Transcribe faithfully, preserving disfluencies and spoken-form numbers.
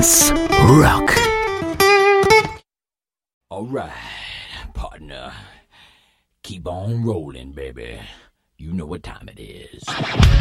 Class Rock. Alright, partner. Keep on rolling, baby. You know what time it is.